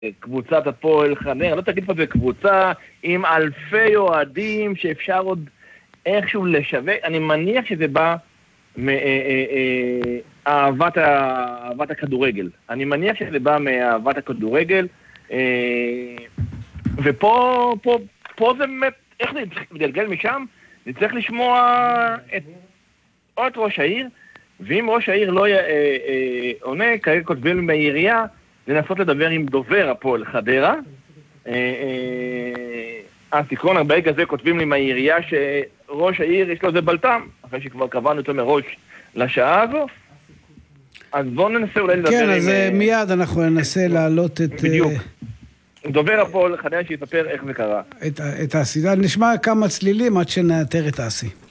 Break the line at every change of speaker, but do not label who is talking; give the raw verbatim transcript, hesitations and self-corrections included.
קבוצת הפועל חדרה, לא תגיד פה זה קבוצה עם אלפי אוהדים שאפשר עוד איכשהו לשווק, אני מניח שזה בא מאהבת הכדורגל, אני מניח שזה בא מאהבת הכדורגל, ופה פה, פה זה באמת, איך זה מתגלגל משם? נצטרך לשמוע את, או את ראש העיר, ואם ראש העיר לא עונה, כרגע כותבים מהעירייה, לנסות לדבר עם דובר הפועל חדרה. אז תקרון הרבה כזה כותבים לי מהעירייה שראש העיר יש לו זה בלטם, אחרי שכבר קבענו אותו מראש לשעה הזו. אז בואו ננסה אולי לדבר עם...
כן, אז מיד אנחנו ננסה להעלות את...
בדיוק. דובר הפועל חדרה שיספר איך זה קרה.
את הסדרה. נשמע כמה צלילים עד שנאתר את העשי.